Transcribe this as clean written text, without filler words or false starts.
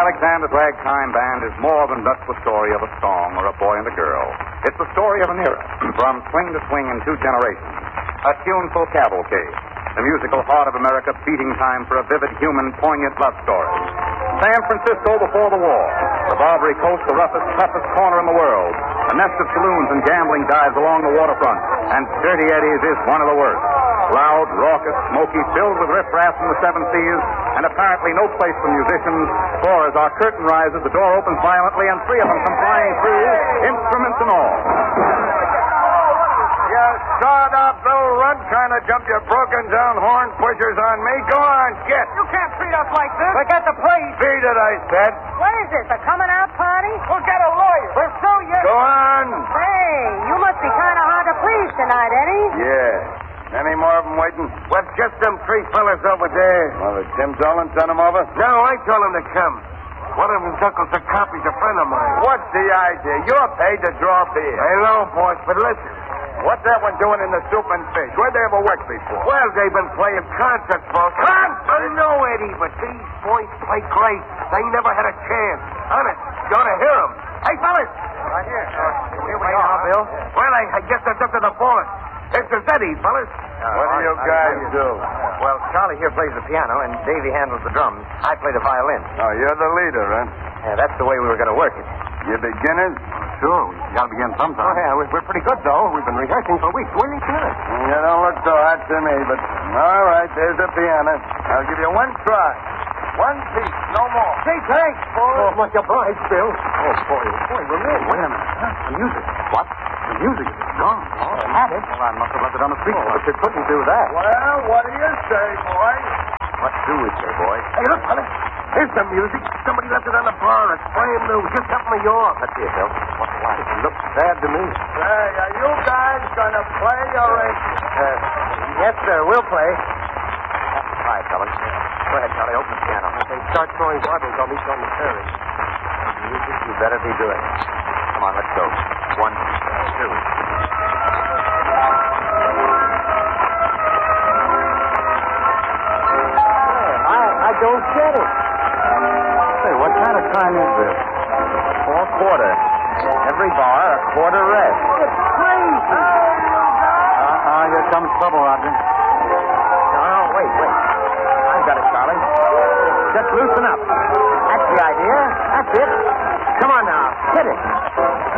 Alexander's Ragtime Band is more than just the story of a song or a boy and a girl. It's the story of an era, from swing to swing in 2 generations. A tuneful cavalcade. The musical heart of America beating time for a vivid, human, poignant love story. San Francisco before the war. The Barbary Coast, the roughest, toughest corner in the world. A nest of saloons and gambling dives along the waterfront. And Dirty Eddie's is one of the worst. Loud, raucous, smoky, filled with riffraff from the 7 seas, and apparently no place for musicians. For as our curtain rises, the door opens violently, and 3 of them come flying through, instruments and all. You sawed-off little runt trying to jump your broken-down horn pushers on me. Go on, get. You can't treat us like this. Forget the place. Beat it, I said. What is this, a coming-out party? We'll get a lawyer. We'll sue you. Go on. Hey, you must be kind of hard to please tonight, Eddie. Yeah. Any more of them waiting? Well, just them 3 fellas over there. Well, did Tim Dolan send them over? No, I told them to come. One of them's Uncle Zacapi's a friend of mine. What's the idea? You're paid to draw beer. I know, boys, but listen. What's that one doing in the soup and fish? Where'd they ever work before? Well, they've been playing concerts for us. I know, Eddie, but these boys play great. They never had a chance. Honest, you ought to hear them. Hey, fellas. Right here. Here we are, Bill. Well, I guess that's up to the boss. It's Eddie, fellas. What do you guys do? Well, Charlie here plays the piano, and Davey handles the drums. I play the violin. Oh, you're the leader, huh? Yeah, that's the way we were going to work it. You beginners? Sure, we got to begin sometime. Oh, yeah, we're pretty good, though. We've been rehearsing for weeks. Where are you tonight? You don't look so hot to me, but all right, there's the piano. I'll give you 1 try. 1 piece, no more. Say, thanks, boy. Oh, much obliged, Bill. Oh, boy, we're in. Wait a minute. Huh? The music. What? The music is gone. Oh, I had it. Well, I must have left it on the street. But you couldn't do that. Well, what do you say, boy? What do we say, boy? Hey, look, fellas. Here's some music. Somebody left it on the bar. It's brand new. Just up in the yard. Let's see it, Bill. What's the It looks sad to me. Say, are you guys going to play or ain't you? Yes, sir. We'll play. All right, fellas. Go ahead, Charlie. Open the piano. If they start throwing marbles, I'll meet you on the ferry. Music, you better be doing. Come on, let's go. 1, 2. I don't get it. Say, what kind of time is this? 4/4. Every bar, a quarter rest. It's crazy. Here comes trouble, Roger. Oh, wait. I've got it, Charlie. Just loosen up. That's the idea. That's it. Come on now. Hit it.